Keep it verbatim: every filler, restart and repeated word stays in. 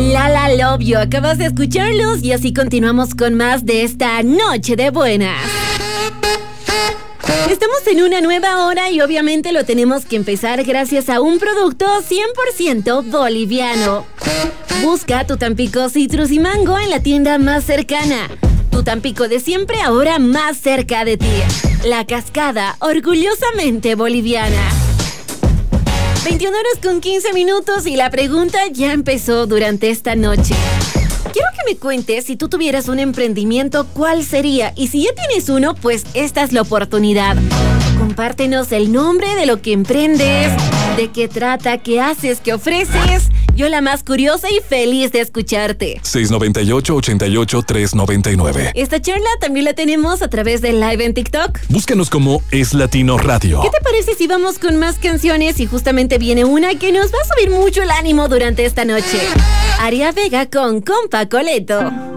La La Love You. Acabas de escucharlos y así continuamos con más de esta noche de buenas. Estamos en una nueva hora y obviamente lo tenemos que empezar gracias a un producto cien por ciento boliviano. Busca tu Tampico Citrus y Mango en la tienda más cercana. Tu Tampico de siempre, ahora más cerca de ti. La Cascada, orgullosamente boliviana. veintiuna horas con quince minutos y la pregunta ya empezó durante esta noche. Quiero que me cuentes, si tú tuvieras un emprendimiento, ¿cuál sería? Y si ya tienes uno, pues esta es la oportunidad. Compártenos el nombre de lo que emprendes, de qué trata, qué haces, qué ofreces. Yo la más curiosa y feliz de escucharte. seis nueve ocho, ocho ocho, tres nueve nueve. Esta charla también la tenemos a través de live en TikTok. Búscanos como Es Latino Radio. ¿Qué te parece si vamos con más canciones? Y justamente viene una que nos va a subir mucho el ánimo durante esta noche. Aria Vega con Compa Coleto.